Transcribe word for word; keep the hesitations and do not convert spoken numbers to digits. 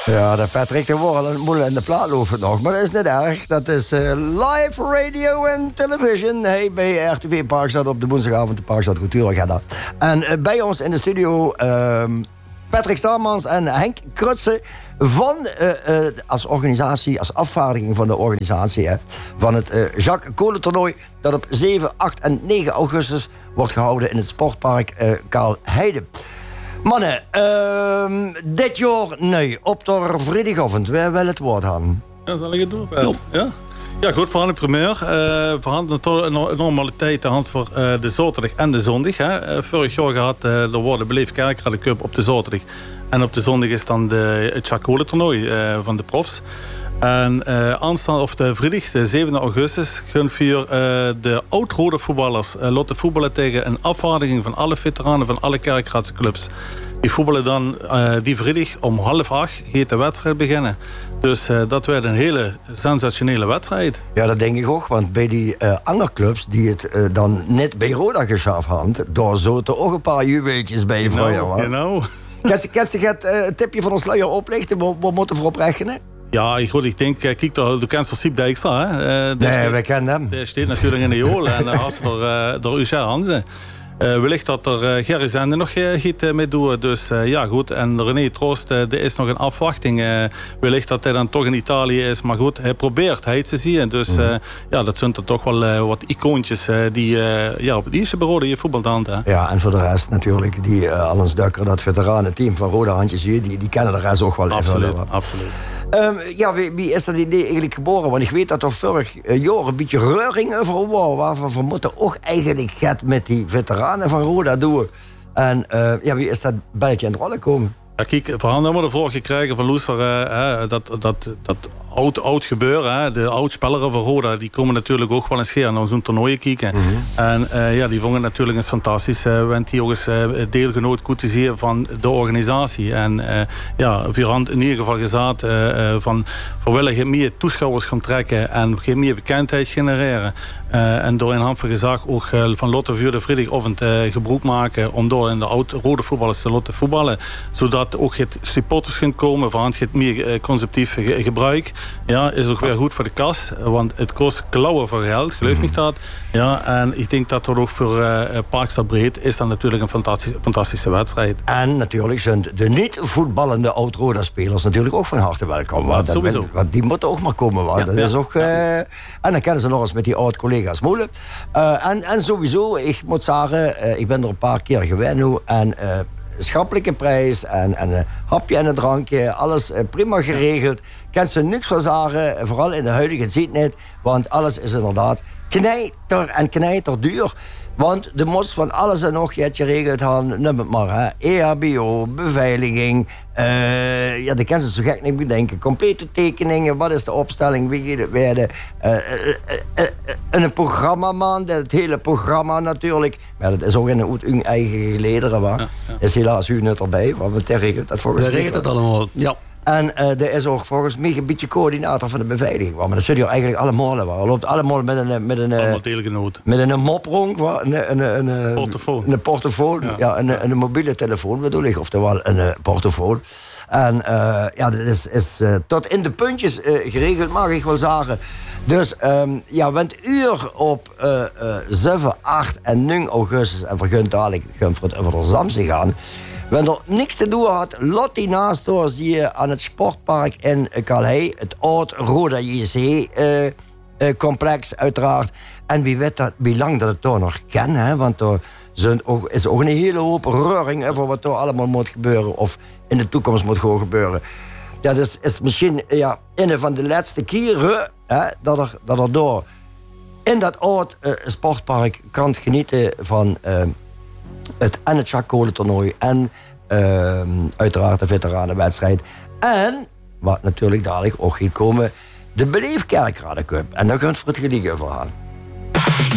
Ja, de Patrick de Worrel in de plaat loopt nog. Maar dat is niet erg. Dat is uh, live radio en television. Hey, bij R T V Parkstad op de woensdagavond, de Parkstad Cultuuragenda. En uh, bij ons in de studio uh, Patrick Stamans en Henk Krutse van uh, uh, als organisatie, als afvaardiging van de organisatie hè, van het uh, Jacques Kolentoernooi dat op zeven, acht en negen augustus wordt gehouden in het sportpark uh, Kaalheide. Mannen, uh, dit jaar nee, op de vrijdagavond. Wij willen het woord gaan. Ja, zal ik het doen? Ja. ja. Ja, goed, voor de primeur. Uh, voor de normaliteit aan hand voor uh, de zaterdag en de zondag. Hè. Uh, vorig jaar gehad uh, de Woorden Beleef Kerkrade Cup op de zaterdag. En op de zondag is dan de, het Jacques Kolentoernooi uh, van de profs. En uh, aanstaande of de vrijdag, de zevende augustus, gaan we uh, de oud-rode voetballers uh, laten voetballen tegen een afvaardiging van alle veteranen van alle Kerkraadse clubs. Die voetballen dan uh, die vrijdag om half acht gaat de wedstrijd beginnen. Dus uh, dat werd een hele sensationele wedstrijd. Ja, dat denk ik ook, want bij die uh, andere clubs die het uh, dan net bij Roda geschaafd hadden, daar zoten ook een paar juweeltjes bij voor jou. Genau. Kan je het uh, tipje van ons sluier oplichten? Wat, wat moeten we erop rekenen? Ja, goed, ik denk, kijk, de kent Siep Dijkstra. Hè? Uh, nee, wij kennen hem. Die staat natuurlijk in de jool en uh, als er uh, door U C Hansen. Uh, wellicht dat er uh, Gerry Zende nog uh, giet uh, mee doen. Dus uh, ja, goed. En René Troost, uh, er is nog een afwachting. Uh, wellicht dat hij dan toch in Italië is. Maar goed, hij probeert hij te zien. Dus uh, ja, dat zijn er toch wel uh, wat icoontjes uh, die uh, ja, op het eerste bureau die je voetbaltand. Hè. Ja, en voor de rest natuurlijk, die uh, Allens Dukker, dat veteranenteam van Rode Handjes hier, die, die kennen de rest ook wel. Absoluut, even. absoluut. Um, ja, wie, wie is dat idee eigenlijk geboren? Want ik weet dat er vorig jaar een beetje reuring over was. Waarvan we moeten ook eigenlijk het met die veteranen van Roda doen. En uh, ja, wie is dat belletje aan het rollen komen? Ja, kijk, we hadden helemaal de vorige gekregen van Loester, uh, dat, dat, dat oud, oud gebeuren. Hè. De oud-spelers van Roda, die komen natuurlijk ook wel eens keer naar zo'n toernooien kijken. Mm-hmm. En uh, ja, die vonden het natuurlijk eens fantastisch. Uh, want die ook eens uh, deelgenoot kunnen zien van de organisatie. En uh, ja, we hadden in ieder geval gezegd uh, uh, van we willen geen meer toeschouwers gaan trekken en geen meer bekendheid genereren. Uh, en door in hand van gezag ook uh, van Lotte voor de vrijdagavond uh, gebruik maken om door in de oud-rode voetballers te laten voetballen. Zodat ook het supporters gaan komen van het meer uh, conceptief ge- gebruik. Ja, is ook weer goed voor de kas, want het kost klauwen voor geld, geloof me dat. Ja, en ik denk dat er ook voor uh, Parkstad Breed is dan natuurlijk een fantastische, fantastische wedstrijd. En natuurlijk zijn de niet voetballende oud-Roda-spelers natuurlijk ook van harte welkom. Want, ja, sowieso. Want, want die moeten ook maar komen. Want ja, dat ja, is ook, uh, ja. En dan kennen ze nog eens met die oud-collega's moeilijk. Uh, en, en sowieso, ik moet zeggen, uh, ik ben er een paar keer geweest nu en uh, schappelijke prijs en, en een hapje en een drankje, alles uh, prima geregeld. Kan ze niks van zeggen, vooral in de huidige tijd niet, want alles is inderdaad knijter en knijter duur. Want de most van alles en nog, je hebt geregeld aan, noem het maar, hè, E H B O, beveiliging, uh, ja, dat kan ze zo gek niet bedenken. Complete tekeningen, wat is de opstelling, wie gaat het werden, uh, uh, uh, uh, uh, een programmaman, het hele programma natuurlijk. Maar dat is ook in een eigen gelederen, waar. Ja, ja. Is helaas u net erbij, want we regelt dat volgens mij. We regelt het allemaal, ja. En uh, er is ook volgens mij een beetje coördinator van de beveiliging. Maar dat zullen je eigenlijk allemaal waar. loopt allemaal met een met een met een mop rond, een een een, een portofoon, een portofoon, ja, ja een, een, een mobiele telefoon bedoel ik, oftewel een uh, portofoon. En uh, ja, dat is, is uh, tot in de puntjes uh, geregeld, mag ik wel zeggen. Dus um, ja, want uur op uh, uh, zeven, acht en negen augustus en vergunt dadelijk voor het over de Zamse gaan. Wanneer er niks te doen had, lot die naast door zie je aan het sportpark in Calais, het oud Roda J C-complex uh, uh, uiteraard. En wie weet dat, wie lang dat het toch nog kan, hè? Want er ook, is ook een hele hoop reuring over wat er allemaal moet gebeuren of in de toekomst moet gaan gebeuren. Dat is, is misschien ja, een van de laatste keren hè, dat, er, dat er door in dat oud uh, sportpark kan genieten van Uh, Het, en het Jacques Kolentoernooi en uh, uiteraard de veteranenwedstrijd. En, wat natuurlijk dadelijk ook gaat komen, de Beleef Kerkrade Cup. En daar gaat het voor het geliegen voor aan.